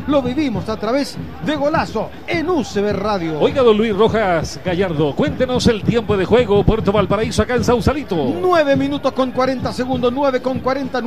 lo vivimos a través de Golazo en UCB Radio. Oiga, don Luis Rojas Gallardo, cuéntenos el tiempo de juego. Puerto Valparaíso acá en Sausalito. 9 minutos con 40 segundos, 9 con 40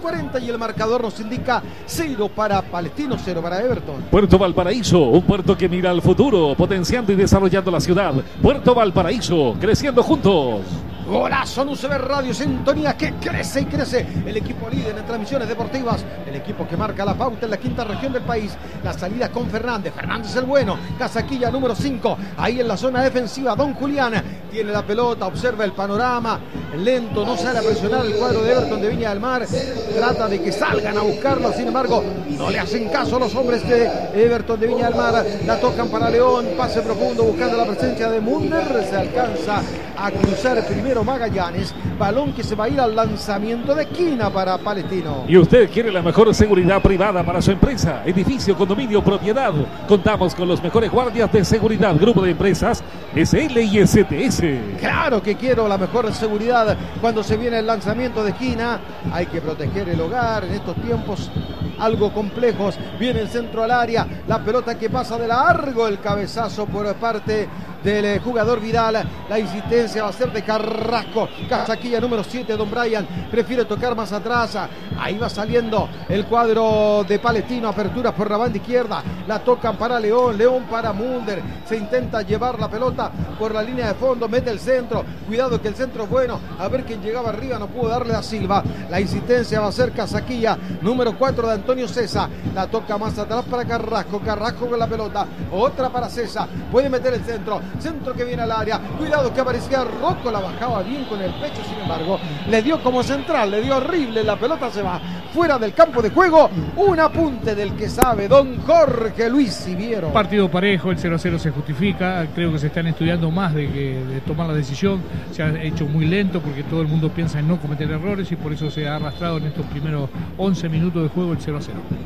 y el marcador nos indica 0 para Palestino, 0 para Everton. Puerto Valparaíso, un puerto que mira al futuro, potenciando y desarrollando la ciudad. Puerto Valparaíso, creciendo juntos. Golazo en UCB Radio, sintonía que crece y crece. El equipo líder en transmisiones deportivas, el equipo que marca la pauta en la quinta región del país. La salida con Fernández el bueno, Casaquilla número 5, ahí en la zona defensiva. Don Julián tiene la pelota, observa el panorama, lento, no sale a presionar el cuadro de Everton de Viña del Mar. Trata de que salgan a buscarlo, sin embargo, no le hacen caso a los hombres de Everton de Viña del Mar. La tocan para León, pase profundo buscando la presencia de Munder. Se alcanza a cruzar primero Magallanes, balón que se va a ir al lanzamiento de esquina para Palestino. Y usted quiere la mejor seguridad privada para su empresa, edificio, condominio, propiedad. Contamos con los mejores guardias de seguridad, grupo de empresas SL y STS. Claro que quiero la mejor seguridad cuando se viene el lanzamiento de esquina. Hay que proteger el hogar en estos tiempos algo complejos. Viene el centro al área, la pelota que pasa de largo, el cabezazo por parte del jugador Vidal. La insistencia va a ser de Carrasco. Casaquilla número 7, Don Brian prefiere tocar más atrás. Ahí va saliendo el cuadro de Palestino. Apertura por la banda izquierda. La tocan para León. León para Munder. Se intenta llevar la pelota por la línea de fondo. Mete el centro. Cuidado que el centro es bueno. A ver quién llegaba arriba. No pudo darle a Silva. La insistencia va a ser Casaquilla número 4 de Antonio César. La toca más atrás para Carrasco. Carrasco con la pelota. Otra para César. Puede meter el centro. Centro que viene al área. Cuidado que aparecía Rocco. La bajaba bien con el pecho. Sin embargo, le dio como central. Le dio horrible. La pelota se va fuera del campo de juego. Un apunte del que sabe don Jorge Luis Siviero. Partido parejo. El 0-0 se justifica. Creo que se están estudiando más de tomar la decisión. Se ha hecho muy lento porque todo el mundo piensa en no cometer errores y por eso se ha arrastrado en estos primeros 11 minutos de juego el 0-0.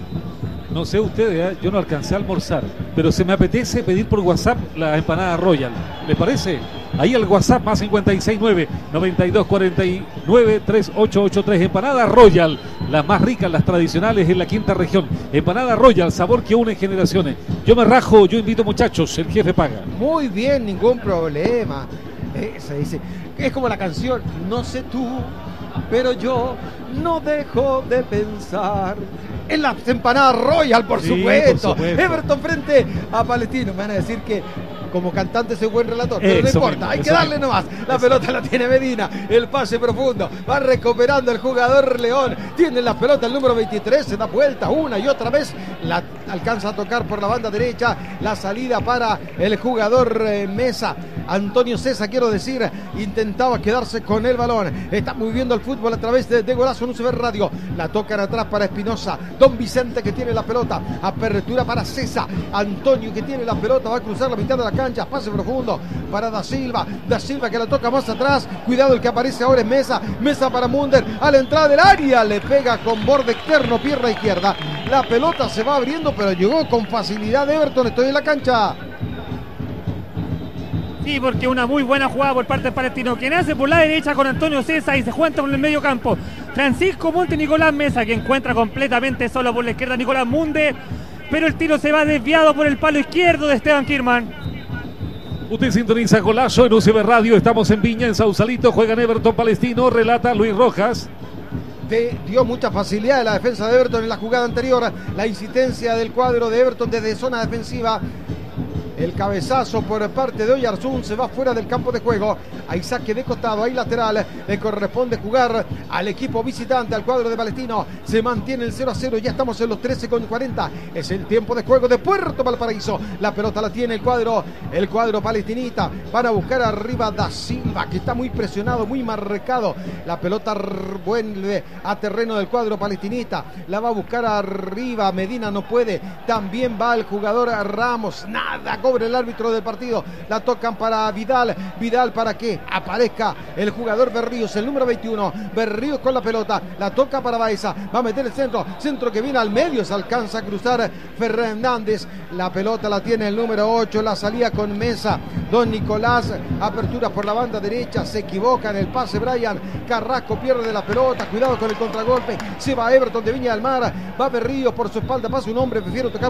No sé ustedes, yo no alcancé a almorzar, pero se me apetece pedir por WhatsApp la empanada Royal. ¿Les parece? Ahí el WhatsApp más 569-9249-3883. Empanada Royal, las más ricas, las tradicionales en la quinta región. Empanada Royal, sabor que une generaciones. Yo me rajo, yo invito muchachos, el jefe paga. Muy bien, ningún problema. Se dice, es como la canción, no sé tú, pero yo no dejo de pensar en las empanadas Royal, por supuesto. Everton frente a Palestino. Me van a decir que como cantante soy buen relator, pero no importa, hay que darle nomás. La pelota la tiene Medina, el pase profundo, va recuperando el jugador León, tiene la pelota el número 23, se da vuelta una y otra vez, la alcanza a tocar por la banda derecha, la salida para el jugador Mesa. Antonio César, quiero decir, intentaba quedarse con el balón. Está moviendo el fútbol a través de Golazo en UCB Radio. La tocan atrás para Espinosa. Don Vicente que tiene la pelota. Apertura para César. Antonio que tiene la pelota. Va a cruzar la mitad de la cancha. Pase profundo para Da Silva. Da Silva que la toca más atrás. Cuidado, el que aparece ahora es Mesa. Mesa para Munder. A la entrada del área. Le pega con borde externo, pierna izquierda. La pelota se va abriendo, pero llegó con facilidad Everton. Estoy en la cancha. Sí, porque una muy buena jugada por parte del Palestino, que nace por la derecha con Antonio César y se junta con el medio campo. Francisco Monte, Nicolás Mesa, que encuentra completamente solo por la izquierda Nicolás Munde, pero el tiro se va desviado por el palo izquierdo de Esteban Kirman. Usted sintoniza Golazo en UCB Radio, estamos en Viña, en Sausalito, juegan Everton Palestino, relata Luis Rojas. Dio mucha facilidad de la defensa de Everton en la jugada anterior, la insistencia del cuadro de Everton desde zona defensiva. El cabezazo por parte de Oyarzún se va fuera del campo de juego. Hay saque de costado, hay lateral. Le corresponde jugar al equipo visitante, al cuadro de Palestino. Se mantiene el 0-0. Ya estamos en los 13:40. Es el tiempo de juego de Puerto Valparaíso. La pelota la tiene el cuadro palestinita. Van a buscar arriba Da Silva, que está muy presionado, muy marcado. La pelota vuelve a terreno del cuadro palestinita. La va a buscar arriba. Medina no puede. También va el jugador Ramos. Nada. Cobra el árbitro del partido. La tocan para Vidal. Vidal para que aparezca el jugador Berríos, el número 21. Berríos con la pelota. La toca para Baeza. Va a meter el centro. Centro que viene al medio. Se alcanza a cruzar Fernández. La pelota la tiene el número 8. La salía con Mesa. Don Nicolás. Apertura por la banda derecha. Se equivoca en el pase Brian. Carrasco pierde la pelota. Cuidado con el contragolpe. Se va Everton de Viña del Mar. Va Berríos por su espalda. Pasa un hombre. Prefiero tocar